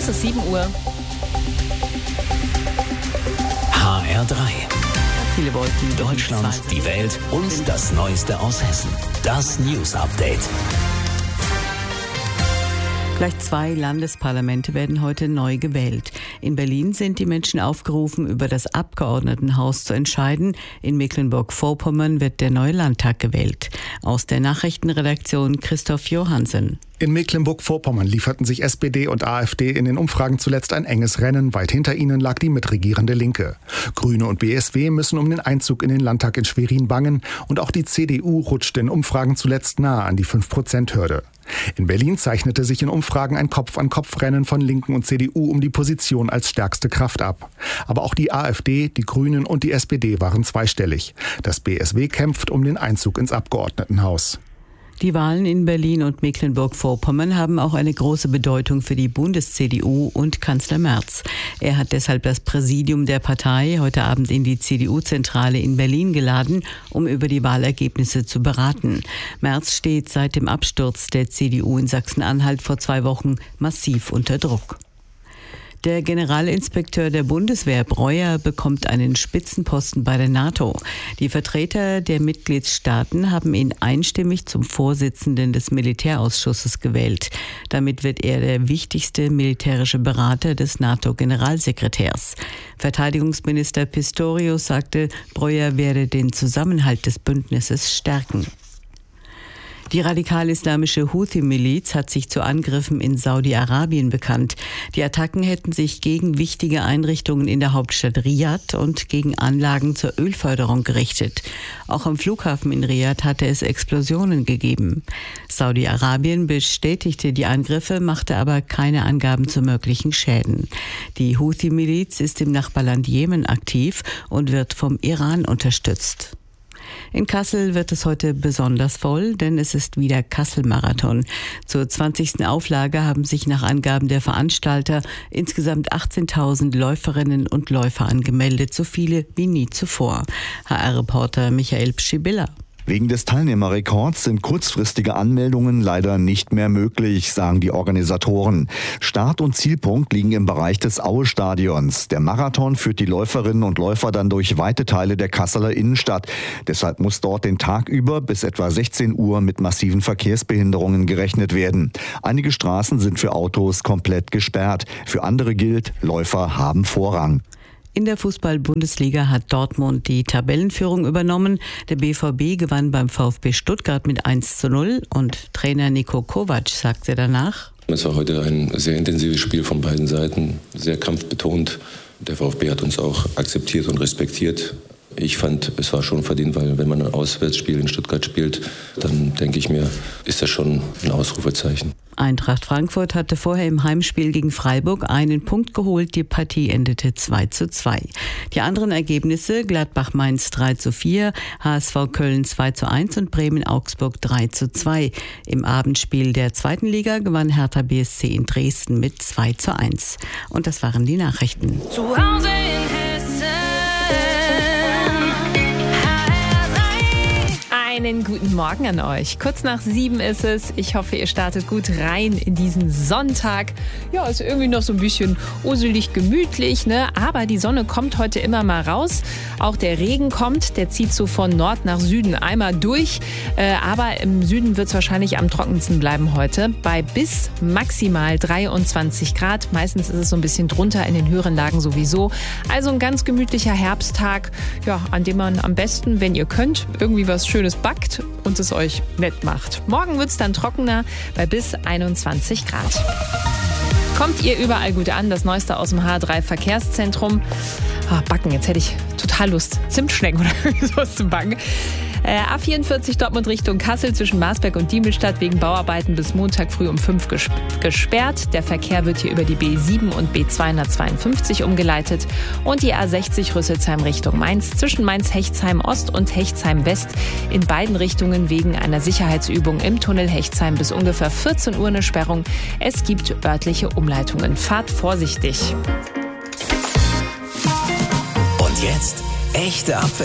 Es ist 7 Uhr. HR3. Viele Wolken. Deutschland, die Welt und das Neueste aus Hessen. Das News Update. Gleich 2 Landesparlamente werden heute neu gewählt. In Berlin sind die Menschen aufgerufen, über das Abgeordnetenhaus zu entscheiden. In Mecklenburg-Vorpommern wird der neue Landtag gewählt. Aus der Nachrichtenredaktion Christoph Johansen. In Mecklenburg-Vorpommern lieferten sich SPD und AfD in den Umfragen zuletzt ein enges Rennen. Weit hinter ihnen lag die mitregierende Linke. Grüne und BSW müssen um den Einzug in den Landtag in Schwerin bangen. Und auch die CDU rutschte in Umfragen zuletzt nahe an die 5%-Hürde. In Berlin zeichnete sich in Umfragen ein Kopf-an-Kopf-Rennen von Linken und CDU um die Position als stärkste Kraft ab. Aber auch die AfD, die Grünen und die SPD waren zweistellig. Das BSW kämpft um den Einzug ins Abgeordnetenhaus. Die Wahlen in Berlin und Mecklenburg-Vorpommern haben auch eine große Bedeutung für die Bundes-CDU und Kanzler Merz. Er hat deshalb das Präsidium der Partei heute Abend in die CDU-Zentrale in Berlin geladen, um über die Wahlergebnisse zu beraten. Merz steht seit dem Absturz der CDU in Sachsen-Anhalt vor 2 Wochen massiv unter Druck. Der Generalinspekteur der Bundeswehr, Breuer, bekommt einen Spitzenposten bei der NATO. Die Vertreter der Mitgliedstaaten haben ihn einstimmig zum Vorsitzenden des Militärausschusses gewählt. Damit wird er der wichtigste militärische Berater des NATO-Generalsekretärs. Verteidigungsminister Pistorius sagte, Breuer werde den Zusammenhalt des Bündnisses stärken. Die radikal-islamische Houthi-Miliz hat sich zu Angriffen in Saudi-Arabien bekannt. Die Attacken hätten sich gegen wichtige Einrichtungen in der Hauptstadt Riad und gegen Anlagen zur Ölförderung gerichtet. Auch am Flughafen in Riad hatte es Explosionen gegeben. Saudi-Arabien bestätigte die Angriffe, machte aber keine Angaben zu möglichen Schäden. Die Houthi-Miliz ist im Nachbarland Jemen aktiv und wird vom Iran unterstützt. In Kassel wird es heute besonders voll, denn es ist wieder Kassel-Marathon. Zur 20. Auflage haben sich nach Angaben der Veranstalter insgesamt 18.000 Läuferinnen und Läufer angemeldet, so viele wie nie zuvor. HR-Reporter Michael Pschibilla. Wegen des Teilnehmerrekords sind kurzfristige Anmeldungen leider nicht mehr möglich, sagen die Organisatoren. Start- und Zielpunkt liegen im Bereich des Aue-Stadions. Der Marathon führt die Läuferinnen und Läufer dann durch weite Teile der Kasseler Innenstadt. Deshalb muss dort den Tag über bis etwa 16 Uhr mit massiven Verkehrsbehinderungen gerechnet werden. Einige Straßen sind für Autos komplett gesperrt. Für andere gilt, Läufer haben Vorrang. In der Fußball-Bundesliga hat Dortmund die Tabellenführung übernommen. Der BVB gewann beim VfB Stuttgart mit 1:0 und Trainer Niko Kovac sagte danach: Es war heute ein sehr intensives Spiel von beiden Seiten, sehr kampfbetont. Der VfB hat uns auch akzeptiert und respektiert. Ich fand, es war schon verdient, weil wenn man ein Auswärtsspiel in Stuttgart spielt, dann denke ich mir, ist das schon ein Ausrufezeichen. Eintracht Frankfurt hatte vorher im Heimspiel gegen Freiburg einen Punkt geholt. Die Partie endete 2:2. Die anderen Ergebnisse: Gladbach-Mainz 3:4, HSV Köln 2:1 und Bremen-Augsburg 3:2. Im Abendspiel der 2. Liga gewann Hertha BSC in Dresden mit 2:1. Und das waren die Nachrichten. Zu Hause in Hessen. Einen guten Morgen an euch. Kurz nach 7 ist es. Ich hoffe, ihr startet gut rein in diesen Sonntag. Ja, ist irgendwie noch so ein bisschen uselig gemütlich, ne? Aber die Sonne kommt heute immer mal raus. Auch der Regen kommt. Der zieht so von Nord nach Süden einmal durch. Aber im Süden wird es wahrscheinlich am trockensten bleiben heute. Bei bis maximal 23 Grad. Meistens ist es so ein bisschen drunter in den höheren Lagen sowieso. Also ein ganz gemütlicher Herbsttag, ja, an dem man am besten, wenn ihr könnt, irgendwie was Schönes backt und es euch nett macht. Morgen wird es dann trockener bei bis 21 Grad. Kommt ihr überall gut an, das Neueste aus dem H3 Verkehrszentrum. Backen, jetzt hätte ich total Lust, Zimtschnecken oder sowas zu backen. A44 Dortmund Richtung Kassel zwischen Marsberg und Diemelstadt wegen Bauarbeiten bis Montag früh um 5 gesperrt. Der Verkehr wird hier über die B7 und B252 umgeleitet. Und die A60 Rüsselsheim Richtung Mainz zwischen Mainz-Hechtsheim Ost und Hechtsheim West in beiden Richtungen wegen einer Sicherheitsübung im Tunnel Hechtsheim bis ungefähr 14 Uhr eine Sperrung. Es gibt örtliche Umleitungen. Fahrt vorsichtig. Und jetzt echte Abwechslung.